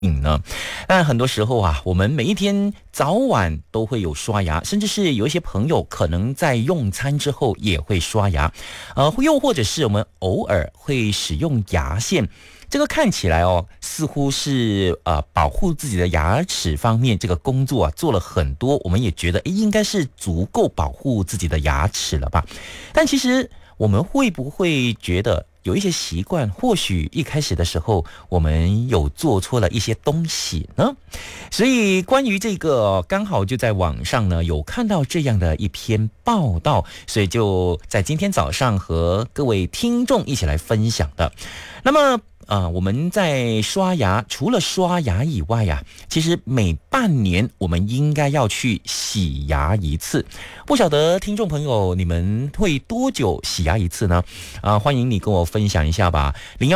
呢？但很多时候啊，我们每一天早晚都会有刷牙，甚至是有一些朋友可能在用餐之后也会刷牙，又或者是我们偶尔会使用牙线。这个看起来似乎是保护自己的牙齿方面这个工作做了很多，我们也觉得应该是足够保护自己的牙齿了吧？但其实我们会不会觉得有一些习惯，或许一开始的时候我们有做错了一些东西呢？所以关于这个，刚好就在网上呢有看到这样的一篇报道，所以就在今天早上和各位听众一起来分享的。那么我们在刷牙，除了刷牙以外啊，其实每半年我们应该要去洗牙一次。不晓得听众朋友你们会多久洗牙一次呢？欢迎你跟我分享一下吧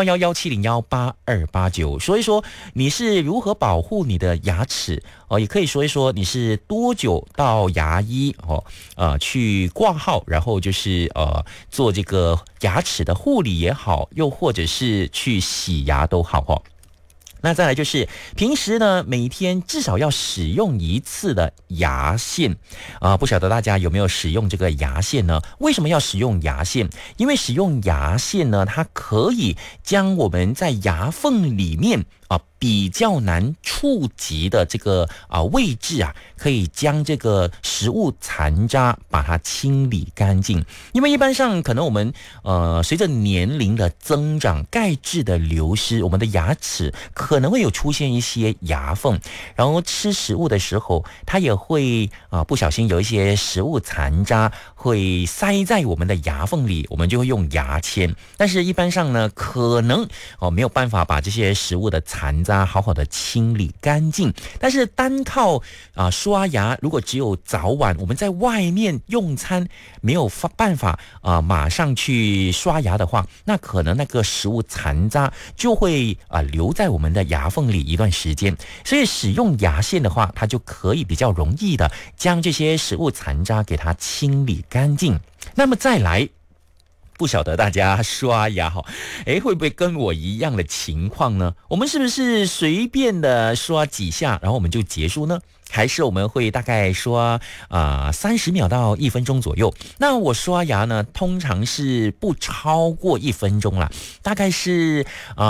，0117018289，说一说你是如何保护你的牙齿也可以说一说你是多久到牙医去挂号，然后就是做这个牙齿的护理也好，又或者是去洗牙都好那再来就是平时呢，每天至少要使用一次的牙线不晓得大家有没有使用这个牙线呢？为什么要使用牙线？因为使用牙线呢，它可以将我们在牙缝里面比较难触及的这个位置可以将这个食物残渣把它清理干净。因为一般上可能我们随着年龄的增长，钙质的流失，我们的牙齿可能会有出现一些牙缝，然后吃食物的时候，它也会不小心有一些食物残渣会塞在我们的牙缝里，我们就会用牙签。但是一般上呢，可能没有办法把这些食物的残渣好好的清理干净。但是单靠刷牙，如果只有早晚我们在外面用餐没有办法马上去刷牙的话，那可能那个食物残渣就会留在我们的牙缝里一段时间。所以使用牙线的话，它就可以比较容易的将这些食物残渣给它清理干净。那么再来，不晓得大家刷牙会不会跟我一样的情况呢？我们是不是随便的刷几下，然后我们就结束呢？还是我们会大概刷30秒到1分钟左右？那我刷牙呢，通常是不超过1分钟啦，大概是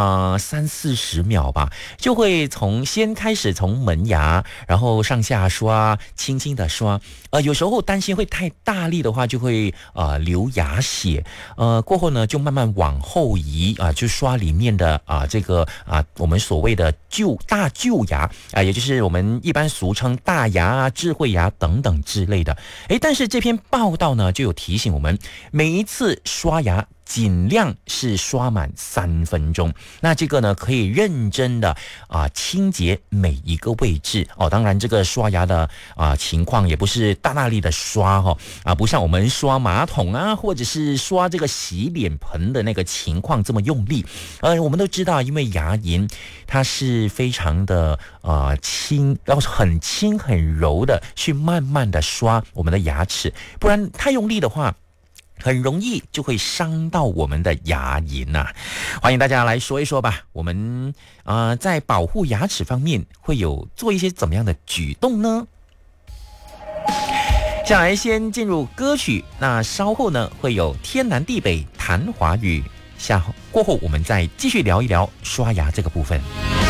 30-40秒吧，就会先开始从门牙，然后上下刷，轻轻的刷。有时候担心会太大力的话，就会流牙血。过后呢，就慢慢往后移就刷里面的这个我们所谓的大臼牙也就是我们一般俗称大牙智慧牙等等之类的。但是这篇报道呢，就有提醒我们，每一次刷牙尽量是刷满3分钟。那这个呢，可以认真的清洁每一个位置当然这个刷牙的情况也不是大力的刷不像我们刷马桶或者是刷这个洗脸盆的那个情况这么用力。我们都知道，因为牙龈它是非常的轻，然后很轻很柔的去慢慢的刷我们的牙齿，不然太用力的话，很容易就会伤到我们的牙龈欢迎大家来说一说吧，我们在保护牙齿方面会有做一些怎么样的举动呢？下来先进入歌曲，那稍后呢会有天南地北谈华语，过后我们再继续聊一聊刷牙这个部分。